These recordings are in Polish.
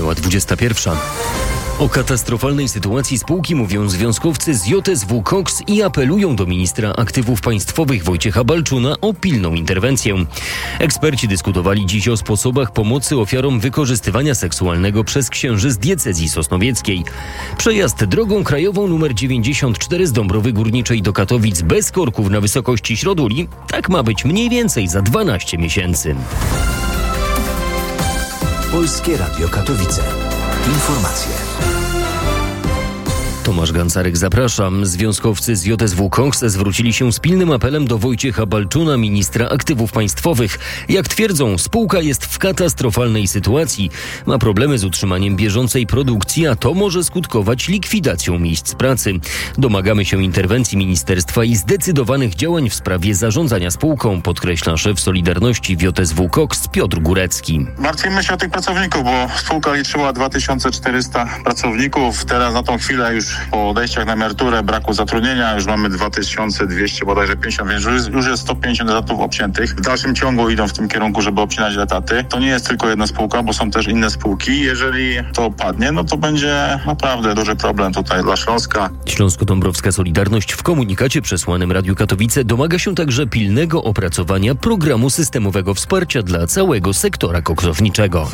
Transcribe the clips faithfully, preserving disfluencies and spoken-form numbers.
Minęła dwudziesta pierwsza. O katastrofalnej sytuacji spółki mówią związkowcy z J S W Koks i apelują do ministra aktywów państwowych Wojciecha Balczuna o pilną interwencję. Eksperci dyskutowali dziś o sposobach pomocy ofiarom wykorzystywania seksualnego przez księży z diecezji sosnowieckiej. Przejazd drogą krajową nr dziewięćdziesiąt cztery z Dąbrowy Górniczej do Katowic bez korków na wysokości Śróduli, tak ma być mniej więcej za dwanaście miesięcy. Polskie Radio Katowice. Informacje. Tomasz Gancarek, zapraszam. Związkowcy z J S W Koks zwrócili się z pilnym apelem do Wojciecha Balczuna, ministra aktywów państwowych. Jak twierdzą, spółka jest w katastrofalnej sytuacji. Ma problemy z utrzymaniem bieżącej produkcji, a to może skutkować likwidacją miejsc pracy. Domagamy się interwencji ministerstwa i zdecydowanych działań w sprawie zarządzania spółką, podkreśla szef Solidarności w J S W Koks Piotr Górecki. Martwimy się o tych pracowników, bo spółka liczyła dwa tysiące czterysta pracowników. Teraz na tą chwilę już po odejściach na emeryturę, braku zatrudnienia, już mamy dwa tysiące dwieście, bodajże pięćdziesiąt, więc już jest, już jest sto pięćdziesiąt etatów obciętych. W dalszym ciągu idą w tym kierunku, żeby obcinać etaty. To nie jest tylko jedna spółka, bo są też inne spółki. Jeżeli to padnie, no to będzie naprawdę duży problem tutaj dla Śląska. Śląsko-Dąbrowska Solidarność w komunikacie przesłanym Radiu Katowice domaga się także pilnego opracowania programu systemowego wsparcia dla całego sektora koksowniczego.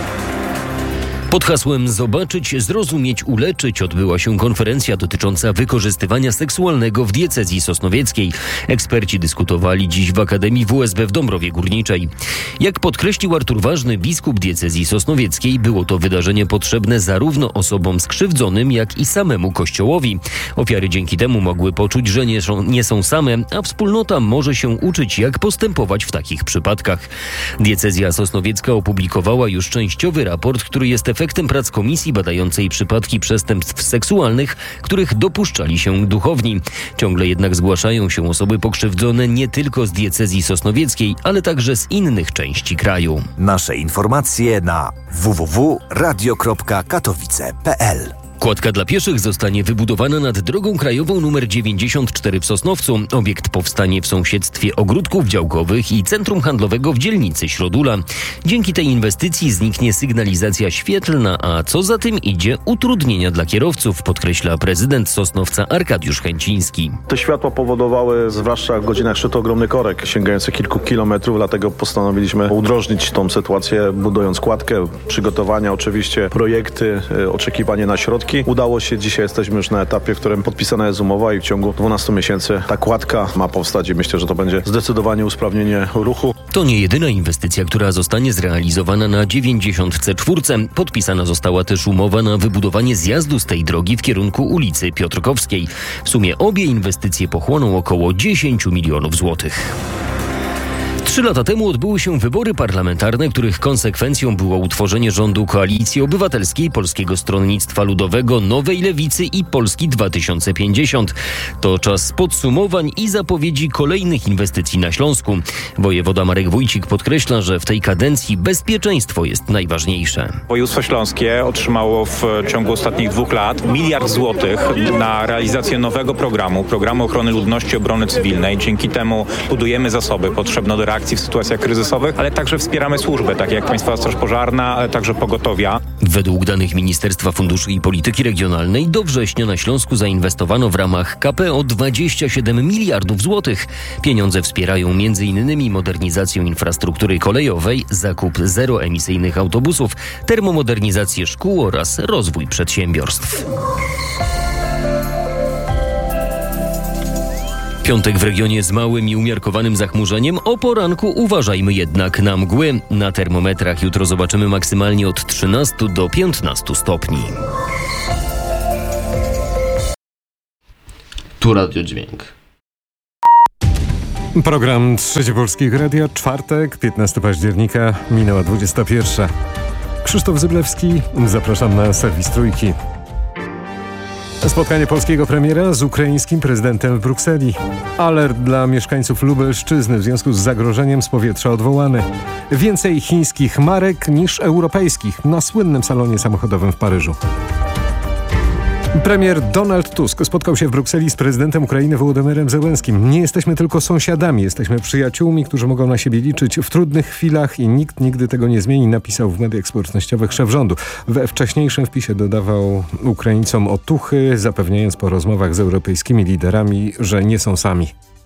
Pod hasłem Zobaczyć, Zrozumieć, Uleczyć odbyła się konferencja dotycząca wykorzystywania seksualnego w diecezji sosnowieckiej. Eksperci dyskutowali dziś w Akademii W S B w Dąbrowie Górniczej. Jak podkreślił Artur Ważny, biskup diecezji sosnowieckiej, było to wydarzenie potrzebne zarówno osobom skrzywdzonym, jak i samemu Kościołowi. Ofiary dzięki temu mogły poczuć, że nie są, nie są same, a wspólnota może się uczyć, jak postępować w takich przypadkach. Diecezja sosnowiecka opublikowała już częściowy raport, który jest efektem efektem prac komisji badającej przypadki przestępstw seksualnych, których dopuszczali się duchowni. Ciągle jednak zgłaszają się osoby pokrzywdzone nie tylko z diecezji sosnowieckiej, ale także z innych części kraju. Nasze informacje na w w w kropka radio kropka katowice kropka p l. Kładka dla pieszych zostanie wybudowana nad drogą krajową nr dziewięćdziesiąt cztery w Sosnowcu. Obiekt powstanie w sąsiedztwie ogródków działkowych i centrum handlowego w dzielnicy Środula. Dzięki tej inwestycji zniknie sygnalizacja świetlna, a co za tym idzie utrudnienia dla kierowców, podkreśla prezydent Sosnowca Arkadiusz Chęciński. Te światła powodowały, zwłaszcza w godzinach szczytu, ogromny korek sięgający kilku kilometrów, dlatego postanowiliśmy udrożnić tą sytuację, budując kładkę, przygotowania, oczywiście projekty, oczekiwanie na środki. Udało się, dzisiaj jesteśmy już na etapie, w którym podpisana jest umowa i w ciągu dwunastu miesięcy ta kładka ma powstać i myślę, że to będzie zdecydowanie usprawnienie ruchu. To nie jedyna inwestycja, która zostanie zrealizowana na dziewięćdziesiątce cztery. Podpisana została też umowa na wybudowanie zjazdu z tej drogi w kierunku ulicy Piotrkowskiej. W sumie obie inwestycje pochłoną około dziesięć milionów złotych. Trzy lata temu odbyły się wybory parlamentarne, których konsekwencją było utworzenie rządu Koalicji Obywatelskiej, Polskiego Stronnictwa Ludowego, Nowej Lewicy i Polski dwa tysiące pięćdziesiąt. To czas podsumowań i zapowiedzi kolejnych inwestycji na Śląsku. Wojewoda Marek Wójcik podkreśla, że w tej kadencji bezpieczeństwo jest najważniejsze. Województwo śląskie otrzymało w ciągu ostatnich dwóch lat miliard złotych na realizację nowego programu, programu ochrony ludności, obrony cywilnej. Dzięki temu budujemy zasoby potrzebne do reakcji w sytuacjach kryzysowych, ale także wspieramy służby, takie jak Państwowa Straż Pożarna, ale także pogotowia. Według danych Ministerstwa Funduszy i Polityki Regionalnej do września na Śląsku zainwestowano w ramach K P O dwadzieścia siedem miliardów złotych. Pieniądze wspierają m.in. modernizację infrastruktury kolejowej, zakup zeroemisyjnych autobusów, termomodernizację szkół oraz rozwój przedsiębiorstw. Piątek w regionie z małym i umiarkowanym zachmurzeniem. O poranku uważajmy jednak na mgły. Na termometrach jutro zobaczymy maksymalnie od trzynastu do piętnastu stopni. Tu Radio Dźwięk. Program Trzecie Polskiego Radia, czwartek, piętnastego października, minęła dwudziesta pierwsza. Krzysztof Zyblewski, zapraszam na serwis Trójki. Spotkanie polskiego premiera z ukraińskim prezydentem w Brukseli. Alert dla mieszkańców Lubelszczyzny w związku z zagrożeniem z powietrza odwołany. Więcej chińskich marek niż europejskich na słynnym salonie samochodowym w Paryżu. Premier Donald Tusk spotkał się w Brukseli z prezydentem Ukrainy Wołodymyrem Zełenskim. Nie jesteśmy tylko sąsiadami, jesteśmy przyjaciółmi, którzy mogą na siebie liczyć w trudnych chwilach i nikt nigdy tego nie zmieni, napisał w mediach społecznościowych szef rządu. We wcześniejszym wpisie dodawał Ukraińcom otuchy, zapewniając po rozmowach z europejskimi liderami, że nie są sami.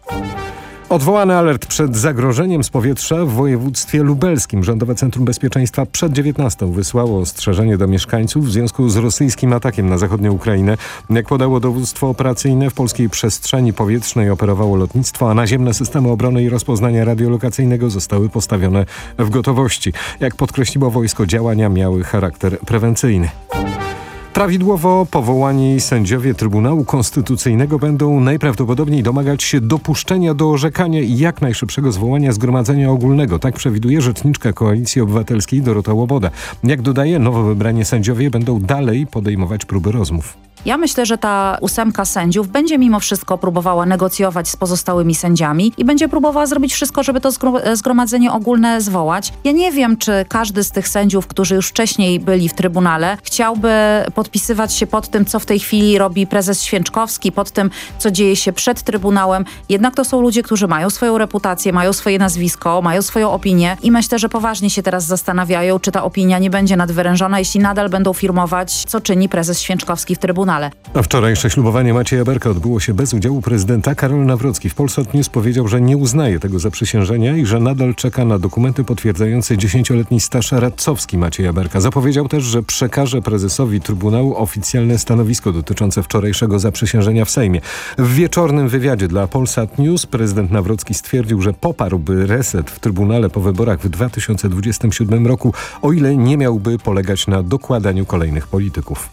Odwołany alert przed zagrożeniem z powietrza w województwie lubelskim. Rządowe Centrum Bezpieczeństwa przed dziewiętnastą wysłało ostrzeżenie do mieszkańców w związku z rosyjskim atakiem na zachodnią Ukrainę. Jak podało dowództwo operacyjne, w polskiej przestrzeni powietrznej operowało lotnictwo, a naziemne systemy obrony i rozpoznania radiolokacyjnego zostały postawione w gotowości. Jak podkreśliło wojsko, działania miały charakter prewencyjny. Prawidłowo powołani sędziowie Trybunału Konstytucyjnego będą najprawdopodobniej domagać się dopuszczenia do orzekania i jak najszybszego zwołania Zgromadzenia Ogólnego. Tak przewiduje rzeczniczka Koalicji Obywatelskiej Dorota Łoboda. Jak dodaje, nowo wybrani sędziowie będą dalej podejmować próby rozmów. Ja myślę, że ta ósemka sędziów będzie mimo wszystko próbowała negocjować z pozostałymi sędziami i będzie próbowała zrobić wszystko, żeby to zgromadzenie ogólne zwołać. Ja nie wiem, czy każdy z tych sędziów, którzy już wcześniej byli w Trybunale, chciałby podpisywać się pod tym, co w tej chwili robi prezes Święczkowski, pod tym, co dzieje się przed Trybunałem. Jednak to są ludzie, którzy mają swoją reputację, mają swoje nazwisko, mają swoją opinię i myślę, że poważnie się teraz zastanawiają, czy ta opinia nie będzie nadwyrężona, jeśli nadal będą firmować, co czyni prezes Święczkowski w Trybunale. A wczorajsze ślubowanie Macieja Berka odbyło się bez udziału prezydenta. Karol Nawrocki w Polsat News powiedział, że nie uznaje tego zaprzysiężenia i że nadal czeka na dokumenty potwierdzające dziesięcioletni staż radcowski Macieja Berka. Zapowiedział też, że przekaże prezesowi Trybunału oficjalne stanowisko dotyczące wczorajszego zaprzysiężenia w Sejmie. W wieczornym wywiadzie dla Polsat News prezydent Nawrocki stwierdził, że poparłby reset w Trybunale po wyborach w dwa tysiące dwudziestym siódmym roku, o ile nie miałby polegać na dokładaniu kolejnych polityków.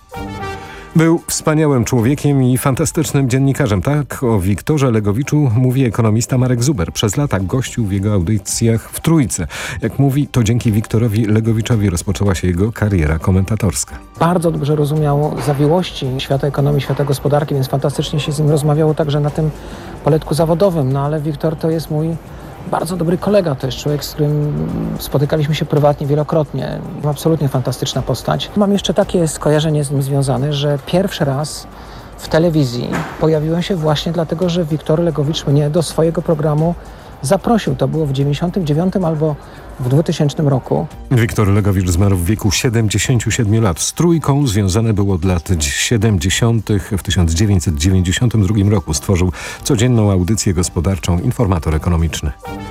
Był wspaniałym człowiekiem i fantastycznym dziennikarzem. Tak o Wiktorze Legowiczu mówi ekonomista Marek Zuber. Przez lata gościł w jego audycjach w Trójce. Jak mówi, to dzięki Wiktorowi Legowiczowi rozpoczęła się jego kariera komentatorska. Bardzo dobrze rozumiał zawiłości świata ekonomii, świata gospodarki, więc fantastycznie się z nim rozmawiało także na tym poletku zawodowym. No ale Wiktor to jest mój bardzo dobry kolega, to jest człowiek, z którym spotykaliśmy się prywatnie wielokrotnie. Absolutnie fantastyczna postać. Mam jeszcze takie skojarzenie z nim związane, że pierwszy raz w telewizji pojawiłem się właśnie dlatego, że Wiktor Legowicz mnie do swojego programu zaprosił. To było w dziewięćdziesiątym dziewiątym albo w dwutysięcznym roku. Wiktor Legowicz zmarł w wieku siedemdziesięciu siedmiu lat. Z Trójką związany był od lat siedemdziesiątych. W tysiąc dziewięćset dziewięćdziesiątym drugim roku stworzył codzienną audycję gospodarczą Informator Ekonomiczny.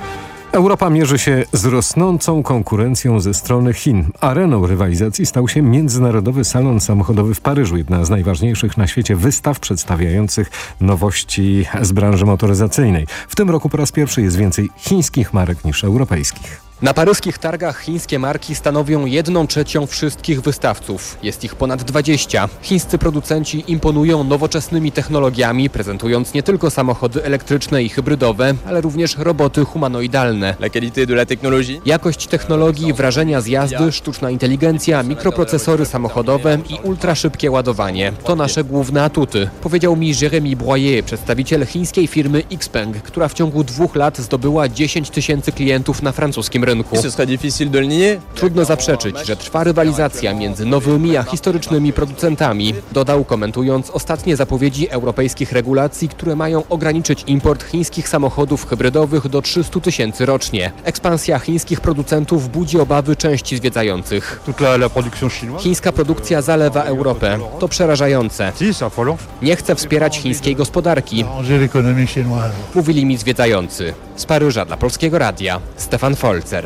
Europa mierzy się z rosnącą konkurencją ze strony Chin. Areną rywalizacji stał się Międzynarodowy Salon Samochodowy w Paryżu, jedna z najważniejszych na świecie wystaw przedstawiających nowości z branży motoryzacyjnej. W tym roku po raz pierwszy jest więcej chińskich marek niż europejskich. Na paryskich targach chińskie marki stanowią jedną trzecią wszystkich wystawców. Jest ich ponad dwadzieścia. Chińscy producenci imponują nowoczesnymi technologiami, prezentując nie tylko samochody elektryczne i hybrydowe, ale również roboty humanoidalne. Jakość technologii, wrażenia z jazdy, sztuczna inteligencja, mikroprocesory samochodowe i ultraszybkie ładowanie. To nasze główne atuty, powiedział mi Jérémy Broyer, przedstawiciel chińskiej firmy Xpeng, która w ciągu dwóch lat zdobyła dziesięć tysięcy klientów na francuskim rynku. Trudno zaprzeczyć, że trwa rywalizacja między nowymi a historycznymi producentami, dodał, komentując ostatnie zapowiedzi europejskich regulacji, które mają ograniczyć import chińskich samochodów hybrydowych do trzystu tysięcy rocznie. Ekspansja chińskich producentów budzi obawy części zwiedzających. Chińska produkcja zalewa Europę. To przerażające. Nie chcę wspierać chińskiej gospodarki, mówili mi zwiedzający. Z Paryża dla Polskiego Radia, Stefan Folzer.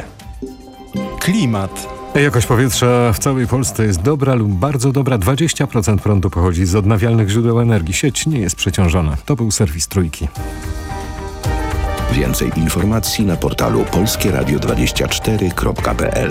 Klimat. Jakość powietrza w całej Polsce jest dobra lub bardzo dobra. dwadzieścia procent prądu pochodzi z odnawialnych źródeł energii. Sieć nie jest przeciążona. To był serwis Trójki. Więcej informacji na portalu polskie radio dwadzieścia cztery kropka p l.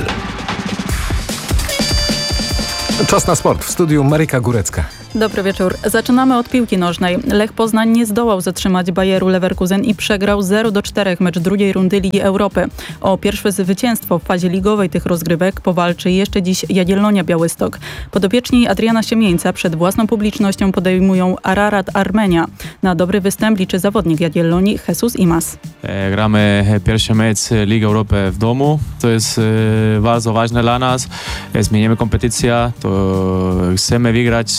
Czas na sport. W studiu Maryka Górecka. Dobry wieczór. Zaczynamy od piłki nożnej. Lech Poznań nie zdołał zatrzymać Bayeru Leverkusen i przegrał zero do czterech mecz drugiej rundy Ligi Europy. O pierwsze zwycięstwo w fazie ligowej tych rozgrywek powalczy jeszcze dziś Jagiellonia Białystok. Podopieczni Adriana Siemieńca przed własną publicznością podejmują Ararat Armenia. Na dobry występ liczy zawodnik Jagiellonii Jesus Imas. E, gramy pierwszy mecz Ligi Europy w domu. To jest e, bardzo ważne dla nas. Zmienimy kompetycję. To chcemy wygrać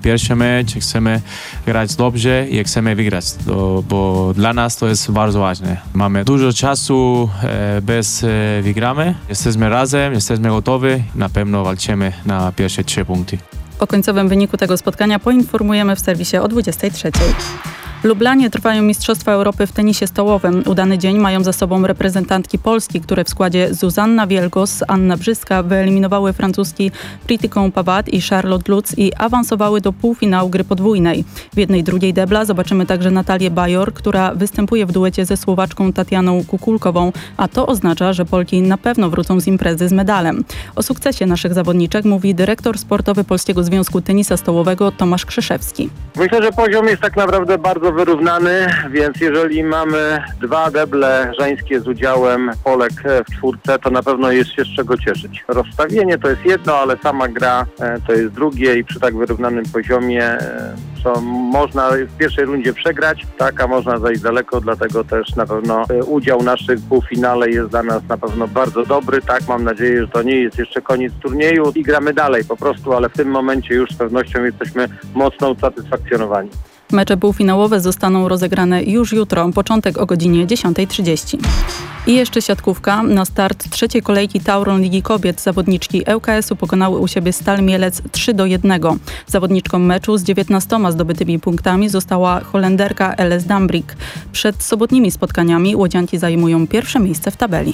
pierwszy mecz, chcemy grać dobrze i chcemy wygrać, to, bo dla nas to jest bardzo ważne. Mamy dużo czasu e, bez e, wygramy, jesteśmy razem, jesteśmy gotowi, na pewno walczymy na pierwsze trzy punkty. O końcowym wyniku tego spotkania poinformujemy w serwisie o dwudziestej trzeciej. W Lublanie trwają Mistrzostwa Europy w tenisie stołowym. Udany dzień mają za sobą reprezentantki Polski, które w składzie Zuzanna Wielgos, Anna Brzyska wyeliminowały francuski Pritiką Pawat i Charlotte Lutz i awansowały do półfinału gry podwójnej. W jednej drugiej debla zobaczymy także Natalię Bajor, która występuje w duecie ze Słowaczką Tatianą Kukulkową, a to oznacza, że Polki na pewno wrócą z imprezy z medalem. O sukcesie naszych zawodniczek mówi dyrektor sportowy Polskiego Związku Tenisa Stołowego Tomasz Krzyszewski. Myślę, że poziom jest tak naprawdę bardzo wyrównany, więc jeżeli mamy dwa deble żeńskie z udziałem Polek w czwórce, to na pewno jest się z czego cieszyć. Rozstawienie to jest jedno, ale sama gra to jest drugie i przy tak wyrównanym poziomie co można w pierwszej rundzie przegrać, tak, a można zajść daleko, dlatego też na pewno udział naszych w półfinale jest dla nas na pewno bardzo dobry, tak, mam nadzieję, że to nie jest jeszcze koniec turnieju i gramy dalej po prostu, ale w tym momencie już z pewnością jesteśmy mocno usatysfakcjonowani. Mecze półfinałowe zostaną rozegrane już jutro, początek o godzinie dziesiątej trzydzieści. I jeszcze siatkówka. Na start trzeciej kolejki Tauron Ligi Kobiet zawodniczki L K S u pokonały u siebie Stal Mielec trzy do jednego. Zawodniczką meczu z dziewiętnastoma zdobytymi punktami została Holenderka L S Dambrik. Przed sobotnimi spotkaniami łodzianki zajmują pierwsze miejsce w tabeli.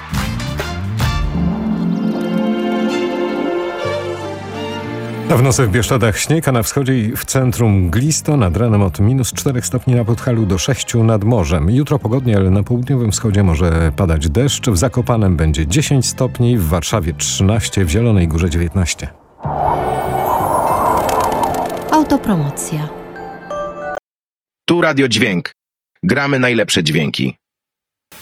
A w nocy w Bieszczadach śnieg, a na wschodzie i w centrum mglisto, nad ranem od minus czterech stopni na Podhalu do sześciu nad morzem. Jutro pogodnie, ale na południowym wschodzie może padać deszcz. W Zakopanem będzie dziesięć stopni, w Warszawie trzynaście, w Zielonej Górze dziewiętnaście. Autopromocja. Tu Radio Dźwięk. Gramy najlepsze dźwięki.